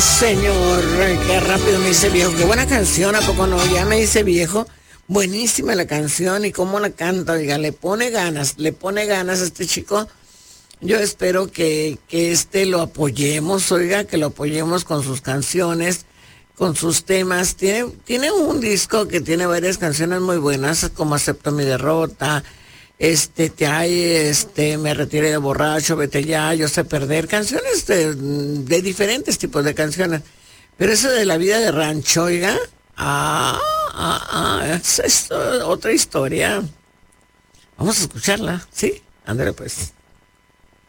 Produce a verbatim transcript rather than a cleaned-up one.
señor, qué rápido me dice viejo, qué buena canción, ¿a poco no? Ya me dice viejo, buenísima la canción y cómo la canta, oiga, le pone ganas, le pone ganas a este chico. Yo espero que, que este lo apoyemos, oiga, que lo apoyemos con sus canciones, con sus temas. Tiene, tiene un disco que tiene varias canciones muy buenas, como Acepto mi derrota, este, te hay, este, Me retiré de borracho, Vete ya, Yo sé perder, canciones de, de diferentes tipos de canciones. Pero eso de la vida de rancho, oiga, ah, ah, ah, es, es otra historia. Vamos a escucharla, ¿sí? Ándale pues.